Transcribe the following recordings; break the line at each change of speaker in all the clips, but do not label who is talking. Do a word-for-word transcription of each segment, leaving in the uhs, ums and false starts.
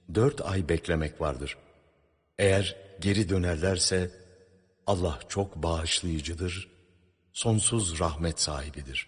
dört ay beklemek vardır. Eğer geri dönerlerse Allah çok bağışlayıcıdır, sonsuz rahmet sahibidir.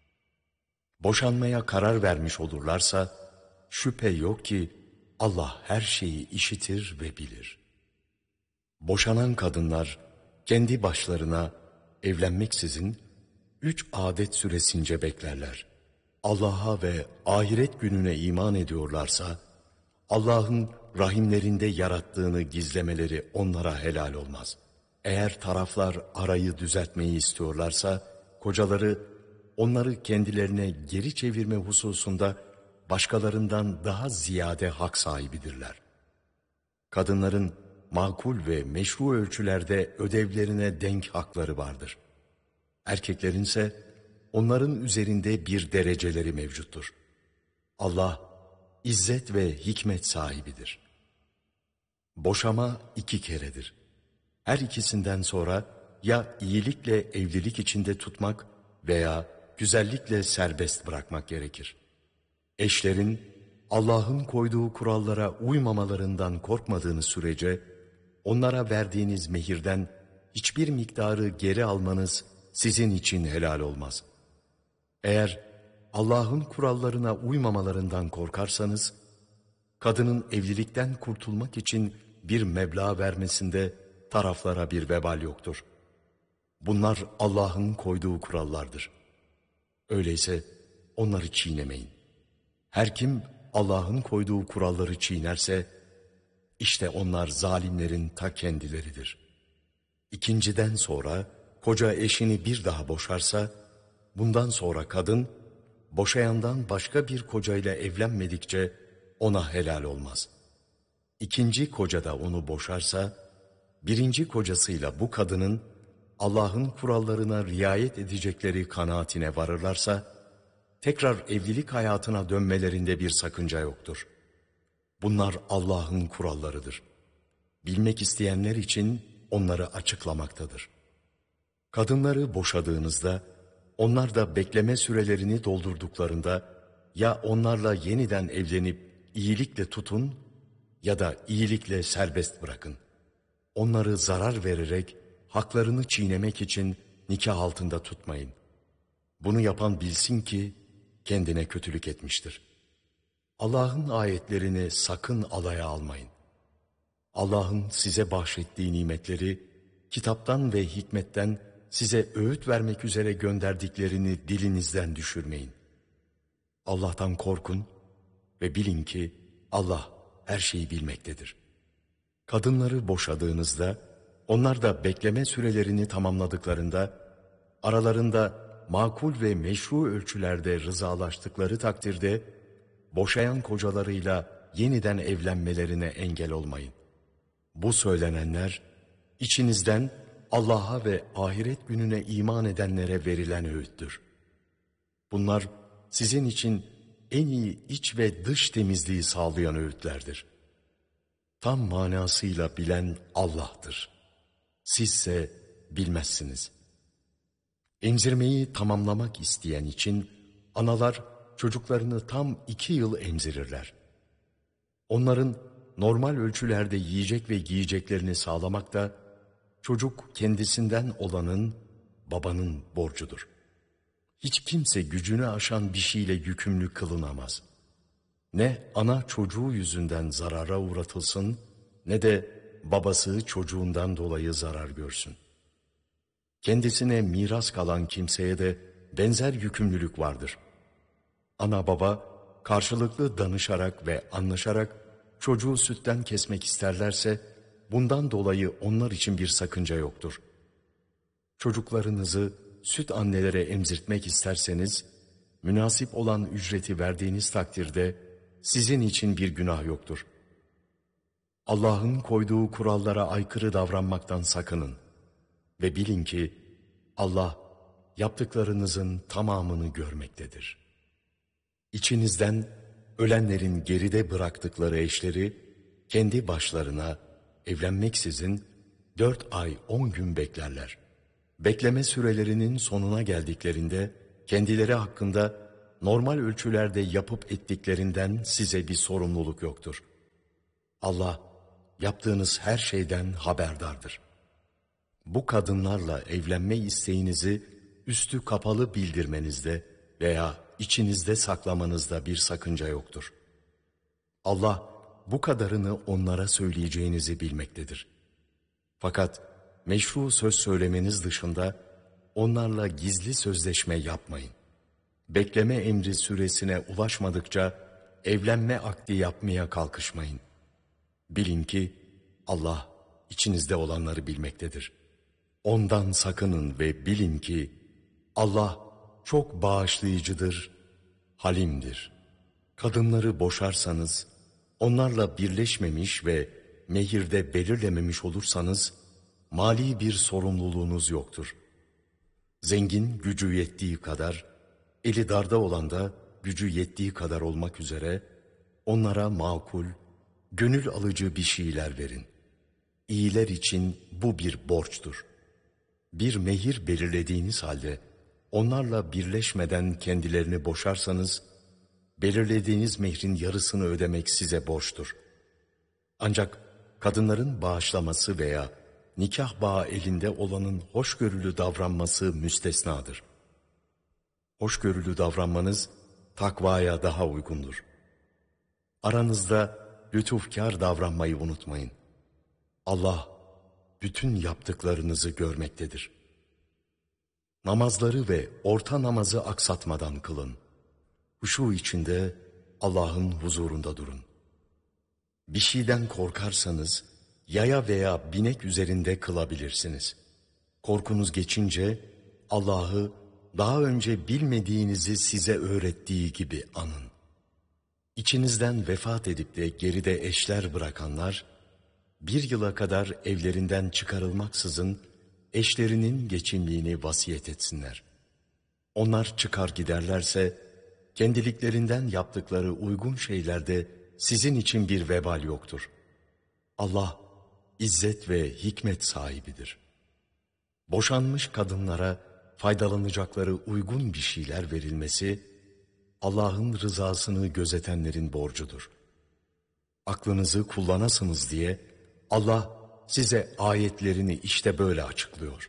Boşanmaya karar vermiş olurlarsa şüphe yok ki Allah her şeyi işitir ve bilir. Boşanan kadınlar kendi başlarına evlenmeksizin üç adet süresince beklerler. Allah'a ve ahiret gününe iman ediyorlarsa Allah'ın rahimlerinde yarattığını gizlemeleri onlara helal olmaz. Eğer taraflar arayı düzeltmeyi istiyorlarsa kocaları onları kendilerine geri çevirme hususunda başkalarından daha ziyade hak sahibidirler. Kadınların makul ve meşru ölçülerde ödevlerine denk hakları vardır. Erkeklerin ise onların üzerinde bir dereceleri mevcuttur. Allah İzzet ve hikmet sahibidir. Boşama iki keredir. Her ikisinden sonra ya iyilikle evlilik içinde tutmak veya güzellikle serbest bırakmak gerekir. Eşlerin Allah'ın koyduğu kurallara uymamalarından korkmadığınız sürece onlara verdiğiniz mehirden hiçbir miktarı geri almanız sizin için helal olmaz. Eğer Allah'ın kurallarına uymamalarından korkarsanız, kadının evlilikten kurtulmak için bir meblağ vermesinde taraflara bir vebal yoktur. Bunlar Allah'ın koyduğu kurallardır. Öyleyse onları çiğnemeyin. Her kim Allah'ın koyduğu kuralları çiğnerse, işte onlar zalimlerin ta kendileridir. İkinciden sonra koca eşini bir daha boşarsa, bundan sonra kadın, boşayandan başka bir kocayla evlenmedikçe ona helal olmaz. İkinci koca da onu boşarsa, birinci kocasıyla bu kadının Allah'ın kurallarına riayet edecekleri kanaatine varırlarsa, tekrar evlilik hayatına dönmelerinde bir sakınca yoktur. Bunlar Allah'ın kurallarıdır. Bilmek isteyenler için onları açıklamaktadır. Kadınları boşadığınızda, onlar da bekleme sürelerini doldurduklarında ya onlarla yeniden evlenip iyilikle tutun ya da iyilikle serbest bırakın. Onları zarar vererek haklarını çiğnemek için nikah altında tutmayın. Bunu yapan bilsin ki kendine kötülük etmiştir. Allah'ın ayetlerini sakın alaya almayın. Allah'ın size bahşettiği nimetleri kitaptan ve hikmetten size öğüt vermek üzere gönderdiklerini dilinizden düşürmeyin. Allah'tan korkun ve bilin ki Allah her şeyi bilmektedir. Kadınları boşadığınızda, onlar da bekleme sürelerini tamamladıklarında, aralarında makul ve meşru ölçülerde rızalaştıkları takdirde, boşayan kocalarıyla yeniden evlenmelerine engel olmayın. Bu söylenenler, içinizden Allah'a ve ahiret gününe iman edenlere verilen öğüttür. Bunlar sizin için en iyi iç ve dış temizliği sağlayan öğütlerdir. Tam manasıyla bilen Allah'tır. Sizse bilmezsiniz. Emzirmeyi tamamlamak isteyen için analar çocuklarını tam iki yıl emzirirler. Onların normal ölçülerde yiyecek ve giyeceklerini sağlamak da çocuk kendisinden olanın, babanın borcudur. Hiç kimse gücünü aşan bir şeyle yükümlü kılınamaz. Ne ana çocuğu yüzünden zarara uğratılsın, ne de babası çocuğundan dolayı zarar görsün. Kendisine miras kalan kimseye de benzer yükümlülük vardır. Ana baba karşılıklı danışarak ve anlaşarak çocuğu sütten kesmek isterlerse, bundan dolayı onlar için bir sakınca yoktur. Çocuklarınızı süt annelere emzirtmek isterseniz, münasip olan ücreti verdiğiniz takdirde sizin için bir günah yoktur. Allah'ın koyduğu kurallara aykırı davranmaktan sakının ve bilin ki Allah yaptıklarınızın tamamını görmektedir. İçinizden ölenlerin geride bıraktıkları eşleri kendi başlarına evlenmeksizin dört ay on gün beklerler. Bekleme sürelerinin sonuna geldiklerinde kendileri hakkında normal ölçülerde yapıp ettiklerinden size bir sorumluluk yoktur. Allah yaptığınız her şeyden haberdardır. Bu kadınlarla evlenme isteğinizi üstü kapalı bildirmenizde veya içinizde saklamanızda bir sakınca yoktur. Allah bu kadarını onlara söyleyeceğinizi bilmektedir. Fakat meşru söz söylemeniz dışında onlarla gizli sözleşme yapmayın. Bekleme emri süresine ulaşmadıkça evlenme akdi yapmaya kalkışmayın. Bilin ki Allah içinizde olanları bilmektedir. Ondan sakının ve bilin ki Allah çok bağışlayıcıdır, halimdir. Kadınları boşarsanız, onlarla birleşmemiş ve mehirde belirlememiş olursanız, mali bir sorumluluğunuz yoktur. Zengin gücü yettiği kadar, eli darda olan da gücü yettiği kadar olmak üzere, onlara makul, gönül alıcı bir şeyler verin. İyiler için bu bir borçtur. Bir mehir belirlediğiniz halde, onlarla birleşmeden kendilerini boşarsanız, belirlediğiniz mehrin yarısını ödemek size borçtur. Ancak kadınların bağışlaması veya nikah bağı elinde olanın hoşgörülü davranması müstesnadır. Hoşgörülü davranmanız takvaya daha uygundur. Aranızda lütufkar davranmayı unutmayın. Allah bütün yaptıklarınızı görmektedir. Namazları ve orta namazı aksatmadan kılın. Huşu içinde Allah'ın huzurunda durun. Bir şeyden korkarsanız yaya veya binek üzerinde kılabilirsiniz. Korkunuz geçince Allah'ı daha önce bilmediğinizi size öğrettiği gibi anın. İçinizden vefat edip de geride eşler bırakanlar, bir yıla kadar evlerinden çıkarılmaksızın eşlerinin geçimliğini vasiyet etsinler. Onlar çıkar giderlerse, kendiliklerinden yaptıkları uygun şeylerde sizin için bir vebal yoktur. Allah, izzet ve hikmet sahibidir. Boşanmış kadınlara faydalanacakları uygun bir şeyler verilmesi, Allah'ın rızasını gözetenlerin borcudur. Aklınızı kullanasınız diye Allah size ayetlerini işte böyle açıklıyor.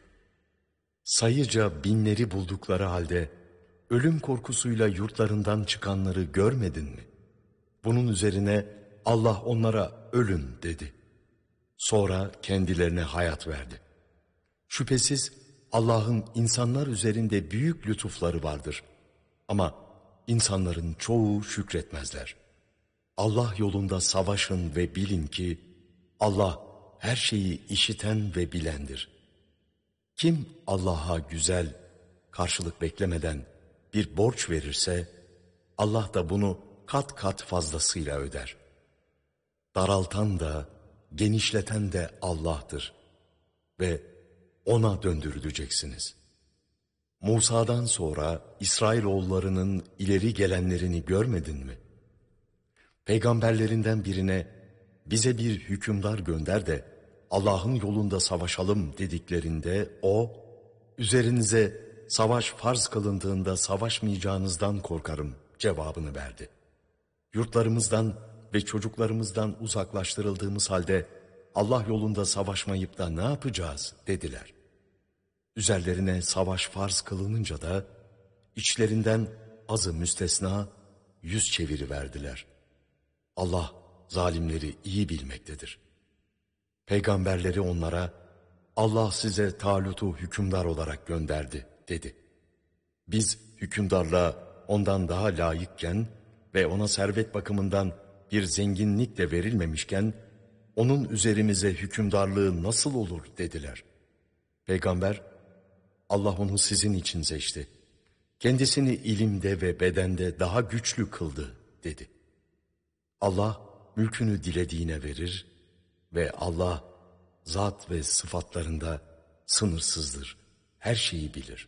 Sayıca binleri buldukları halde ölüm korkusuyla yurtlarından çıkanları görmedin mi? Bunun üzerine Allah onlara ölün dedi. Sonra kendilerine hayat verdi. Şüphesiz Allah'ın insanlar üzerinde büyük lütufları vardır. Ama insanların çoğu şükretmezler. Allah yolunda savaşın ve bilin ki Allah her şeyi işiten ve bilendir. Kim Allah'a güzel, karşılık beklemeden bir borç verirse, Allah da bunu kat kat fazlasıyla öder. Daraltan da, genişleten de Allah'tır ve O'na döndürüleceksiniz. Musa'dan sonra İsrailoğullarının ileri gelenlerini görmedin mi? Peygamberlerinden birine bize bir hükümdar gönder de Allah'ın yolunda savaşalım dediklerinde o, üzerinize savaş farz kılındığında savaşmayacağınızdan korkarım cevabını verdi. Yurtlarımızdan ve çocuklarımızdan uzaklaştırıldığımız halde Allah yolunda savaşmayıp da ne yapacağız dediler. Üzerlerine savaş farz kılınınca da içlerinden azı müstesna yüz çeviriverdiler. Allah zalimleri iyi bilmektedir. Peygamberleri onlara Allah size Talut'u hükümdar olarak gönderdi dedi. Biz hükümdarlığa ondan daha layıkken ve ona servet bakımından bir zenginlik de verilmemişken onun üzerimize hükümdarlığı nasıl olur dediler. Peygamber Allah onu sizin için seçti. Kendisini ilimde ve bedende daha güçlü kıldı dedi. Allah mülkünü dilediğine verir ve Allah zat ve sıfatlarında sınırsızdır. Her şeyi bilir.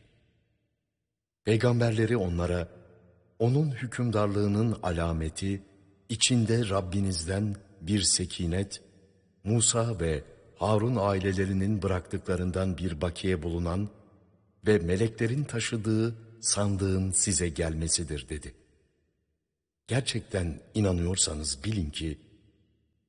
Peygamberleri onlara onun hükümdarlığının alameti içinde Rabbinizden bir sekinet, Musa ve Harun ailelerinin bıraktıklarından bir bakiye bulunan ve meleklerin taşıdığı sandığın size gelmesidir dedi. Gerçekten inanıyorsanız bilin ki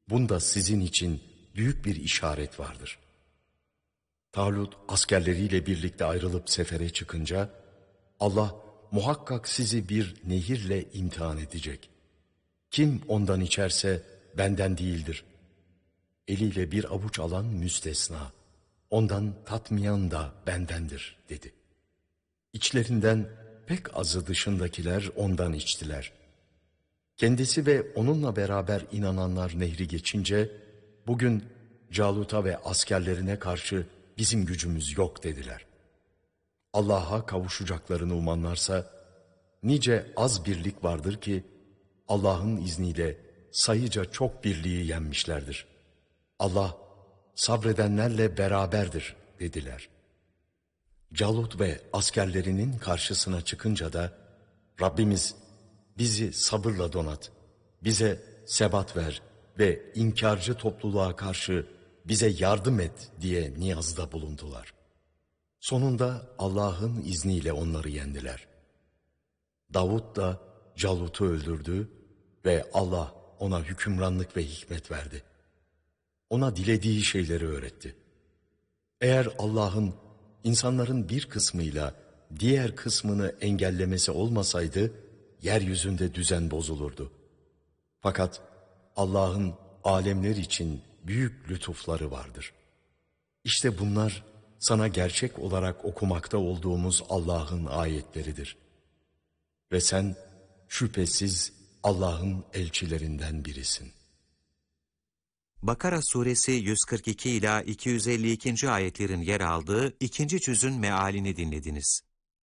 Bunda sizin için büyük bir işaret vardır. Talut askerleriyle birlikte ayrılıp sefere çıkınca, Allah muhakkak sizi bir nehirle imtihan edecek. Kim ondan içerse benden değildir. Eliyle bir avuç alan müstesna, ondan tatmayan da bendendir dedi. İçlerinden pek azı dışındakiler ondan içtiler. Kendisi ve onunla beraber inananlar nehri geçince, bugün Calut'a ve askerlerine karşı bizim gücümüz yok dediler. Allah'a kavuşacaklarını umanlarsa, nice az birlik vardır ki, Allah'ın izniyle sayıca çok birliği yenmişlerdir. Allah sabredenlerle beraberdir dediler. Calut ve askerlerinin karşısına çıkınca da, Rabbimiz bizi sabırla donat, bize sebat ver ve inkarcı topluluğa karşı bize yardım et diye niyazda bulundular. Sonunda Allah'ın izniyle onları yendiler. Davud da Calut'u öldürdü ve Allah ona hükümranlık ve hikmet verdi. Ona dilediği şeyleri öğretti. Eğer Allah'ın insanların bir kısmıyla diğer kısmını engellemesi olmasaydı, yeryüzünde düzen bozulurdu. Fakat Allah'ın alemler için büyük lütufları vardır. İşte bunlar sana gerçek olarak okumakta olduğumuz Allah'ın ayetleridir. Ve sen şüphesiz Allah'ın elçilerinden birisin.
Bakara suresi yüz kırk iki ila iki yüz elli iki. ayetlerin yer aldığı ikinci cüzün mealini dinlediniz.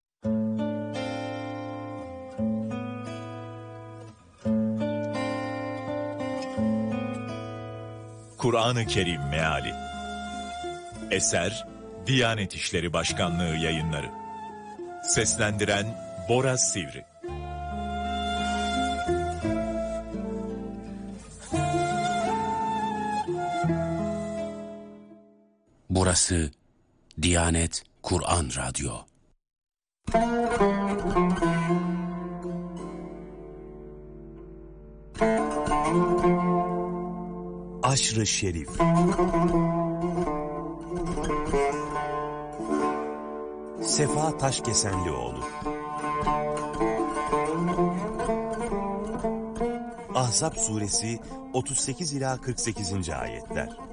Kur'an-ı Kerim Meali. Eser Diyanet İşleri Başkanlığı Yayınları. Seslendiren Bora Sivri.
Burası Diyanet Kur'an Radyo.
Aşr-ı Şerif. Sefa Taşkesenlioğlu. Ahzab suresi otuz sekiz ila kırk sekizinci ayetler.